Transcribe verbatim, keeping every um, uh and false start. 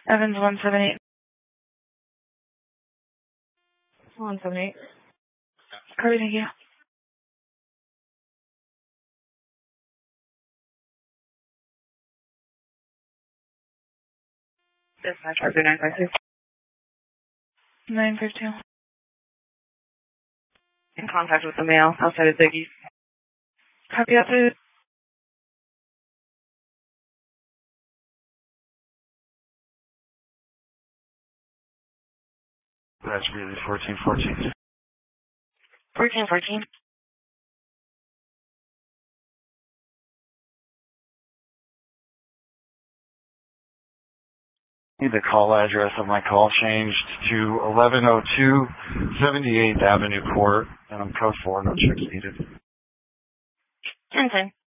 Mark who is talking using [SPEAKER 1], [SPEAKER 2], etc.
[SPEAKER 1] Evans one seven eight. one seven eight. Copy, thank you. Dispatch, R P nine five two. nine five two. In contact with the male outside of Ziggy's. Copy that, please.
[SPEAKER 2] That's really fourteen fourteen.
[SPEAKER 1] fourteen fourteen.
[SPEAKER 2] Need the call address of my call changed to eleven oh two seventy-eighth Avenue Court, and I'm code four, no checks needed.
[SPEAKER 1] ten ten.